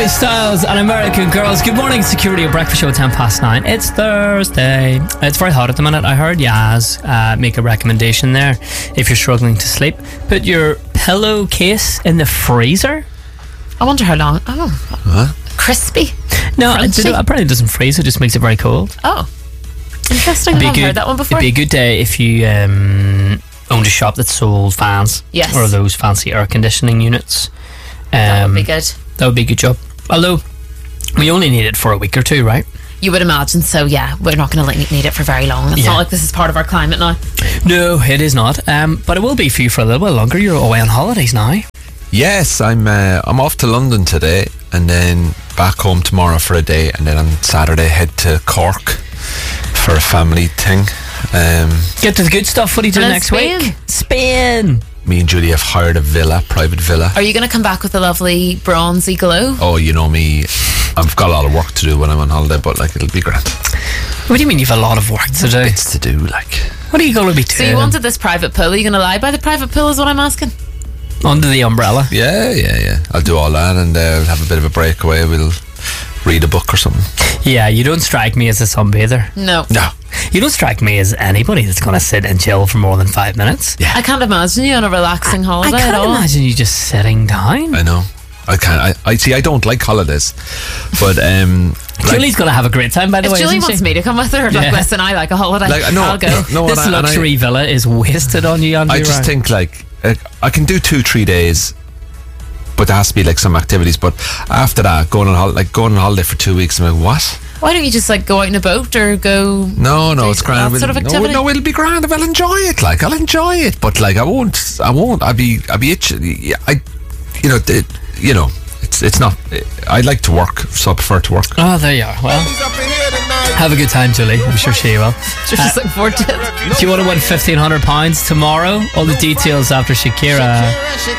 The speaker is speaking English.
Harry Styles and American Girls. Good morning, Security of Breakfast Show at 9:10. It's Thursday. It's very hot at the minute. I heard Yaz make a recommendation there. If you're struggling to sleep, put your pillowcase in the freezer. I wonder how long. Oh, What? crispy. No, Crunchy. apparently it doesn't freeze. It just makes it very cold. Oh, interesting. I've never heard that one before. It'd be a good day if you owned a shop that sold fans. Yes. Or those fancy air conditioning units. That would be good. That would be a good job. Although, we only need it for a week or two, right? You would imagine so. Yeah, we're not going to need it for very long. It's Yeah. not like this is part of our climate now. No, it is not. But it will be for you for a little while longer. You're away on holidays now. Yes, I'm off to London today, and then back home tomorrow for a day, and then on Saturday head to Cork for a family thing. Get to the good stuff. What are you doing And then next Spain. week? Spain. Me and Julie have hired a private villa. Are you going to come back with a lovely bronzy glow? Oh, you know me, I've got a lot of work to do when I'm on holiday, but like it'll be grand. What do you mean you've a lot of work to do? Bits to do, like. What are you going to be doing? So you wanted this private pool. Are you going to lie by the private pool is what I'm asking? Under the umbrella. Yeah. I'll do all that, and we'll have a bit of a breakaway. We'll read a book or something. Yeah, you don't strike me as a sunbather. No. No. You don't strike me as anybody that's going to sit and chill for more than 5 minutes. Yeah. I can't imagine you on a relaxing I holiday can't at all. imagine you just sitting down. I know. I can't. I see. I don't like holidays, but Julie's going to have a great time, by the If way, Julie isn't wants she? me to come with her, like, Yeah. listen, I like a holiday. like no, I'll go. no. This luxury villa is wasted on you, Andrew. I just think like I can do 2-3 days, but there has to be like some activities. But after that, going on holiday for 2 weeks, I'm like, what? Why don't you just like go out in a boat or go? No, it's grand. That sort of activity? No, it'll be grand. I'll enjoy it. Like I'll enjoy it, but like I won't. I'll be itchy. It's not. I like to work, so I prefer to work. Oh, there you are. Well, have a good time, Julie. I'm sure she will. Just looking forward to it. Do you want to win £1,500 tomorrow? All the details after Shakira.